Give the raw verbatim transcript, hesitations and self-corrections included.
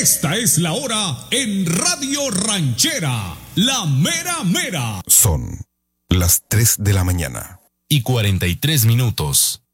Esta es la hora en Radio Ranchera, la mera mera. Son las tres de la mañana. Y cuarenta y tres minutos.